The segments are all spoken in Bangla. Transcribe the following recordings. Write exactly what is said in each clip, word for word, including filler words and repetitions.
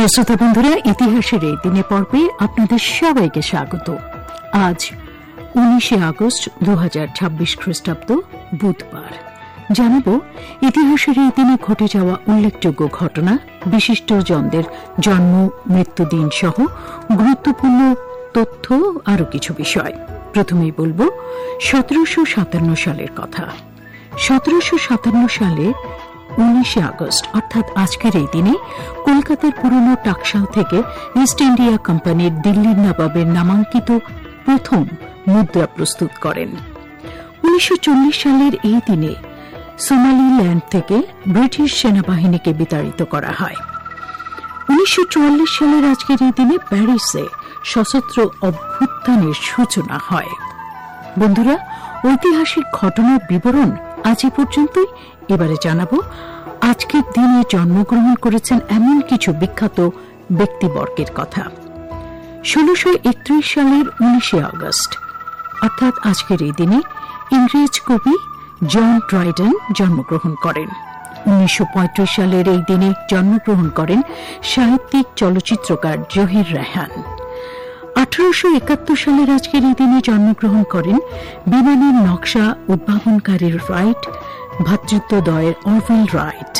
প্রিয় শ্রোতা বন্ধুরা, ইতিহাসের এই দিনে পর্বে আপনাদের সবাইকে স্বাগত। আজ উনিশে আগস্ট দু হাজার ছাব্বিশ খ্রিস্টাব্দ, বুধবার। জানাব ইতিহাসের এই দিনে ঘটে যাওয়া উল্লেখযোগ্য ঘটনা, বিশিষ্ট জনদের জন্ম মৃত্যুদিন সহ গুরুত্বপূর্ণ তথ্য, আরও কিছু বিষয়। প্রথমেই বলব সতেরোশো সাতান্ন সালের কথা। সতেরোশো সাতান্ন সালে উনিশে আগস্ট অর্থাৎ আজকের এই দিনে কলকাতার পুরনো টাকশাল থেকে ইস্ট ইন্ডিয়া কোম্পানির দিল্লির নবাবের নামাঙ্কিত প্রথম মুদ্রা প্রস্তুত করেন। উনিশশো চল্লিশ সালের এই দিনে সোমালিল্যান্ড থেকে ব্রিটিশ সেনাবাহিনীকে বিতাড়িত করা হয়। উনিশশো চুয়াল্লিশ সালের আজকের এই দিনে প্যারিসে সশস্ত্র অভ্যুত্থানের সূচনা হয়। বন্ধুরা, ঐতিহাসিক ঘটনার বিবরণ আজ এ পর্যন্তই। এবারে জানাবো আজকের দিনে জন্মগ্রহণ করেছেন এমন কিছু বিখ্যাত ব্যক্তিবর্গের কথা। ষোলশো একত্রিশ সালের উনিশে আগস্ট অর্থাৎ আজকের এই দিনে ইংরেজ কবি জন ড্রাইডেন জন্মগ্রহণ করেন। উনিশশো পঁয়ত্রিশ সালের এই দিনে জন্মগ্রহণ করেন সাহিত্যিক চলচ্চিত্রকার জহির রায়হান। আঠারোশো একাত্তর সালের আজকের এই দিনে জন্মগ্রহণ করেন বিমানের নকশা উদ্ভাবনকারী রাইট ভ্রাতৃত্বদ্বয়ের অরভিল রাইট।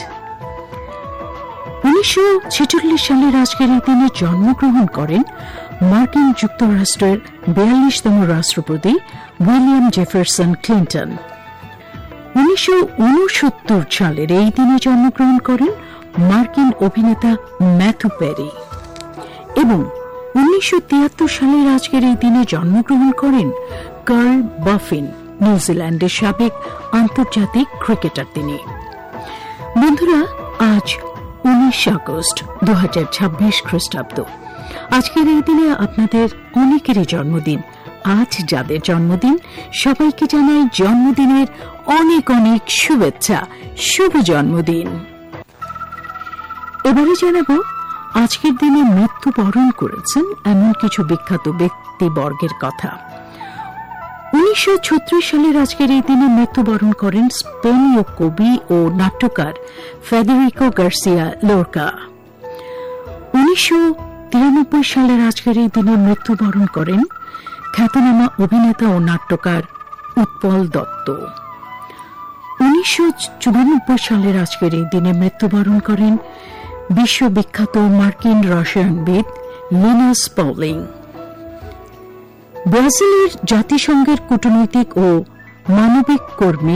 উনিশশো ছেচল্লিশ সালের আজকের এই দিনে জন্মগ্রহণ করেন মার্কিন যুক্তরাষ্ট্রের বিয়াল্লিশতম রাষ্ট্রপতি উইলিয়াম জেফারসন ক্লিন্টন। উনিশশো উনসত্তর সালের এই দিনে জন্মগ্রহণ করেন মার্কিন অভিনেতা ম্যাথু পেরি। এবং উনিশশো তিয়াত্তর সালের আজকের এই দিনে জন্মগ্রহণ করেন কার্ল বাফিন, নিউজিল্যান্ডের সাবেক আন্তর্জাতিক ক্রিকেটার তিনি। বন্ধুরা, আজ উনিশ আগস্ট দু হাজার ছাব্বিশ খ্রিস্টাব্দ। আজকের এই দিনে আপনাদের অনেকেরই জন্মদিন। আজ যাদের জন্মদিন সবাইকে জানাই জন্মদিনের অনেক অনেক শুভেচ্ছা, শুভ জন্মদিন। এবারে জানাবো আজকের দিনে মৃত্যুবরণ করেছেন এমন কিছু বিখ্যাত ব্যক্তিবর্গের কথা। উনিশশো ছত্রিশ সালের আজকের এই দিনে মৃত্যুবরণ করেন স্পেনীয় কবি ও নাট্যকার ফেদেরিকো গার্সিয়া লোরকা। উনিশশো তিরানব্বই সালের আজকের এই দিনে মৃত্যুবরণ করেন খ্যাতনামা অভিনেতা ও নাট্যকার উৎপল দত্ত। উনিশশো চুরানব্বই সালের আজকের এই দিনে মৃত্যুবরণ করেন বিশ্ববিখ্যাত মার্কিন রসায়নবিদ লিনাস পাউলিং। ব্রাজিলের জাতিসংঘের কূটনৈতিক ও মানবিক কর্মী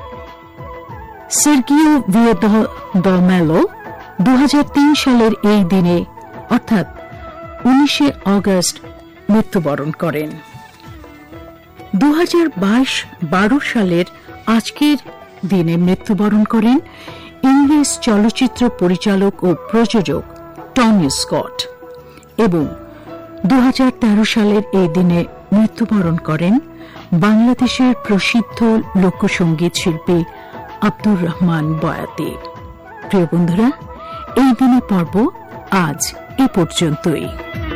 সের্গিও ভিয়েদমেলো দু হাজার তিন সালের এই দিনে অর্থাৎ উনিশে আগস্ট মৃত্যুবরণ করেন। দু হাজার বাইশ বারো সালের আজকের দিনে মৃত্যুবরণ করেন ইংরেজ চলচ্চিত্র পরিচালক ও প্রযোজক টনি স্কট। এবং দু হাজার তেরো সালের এই দিনে মৃত্যুবরণ করেন বাংলাদেশের প্রসিদ্ধ লোকসঙ্গীত শিল্পী আব্দুর রহমান বয়াতি। প্রিয় বন্ধুরা, এই দিনে পর্ব আজ এ পর্যন্তই।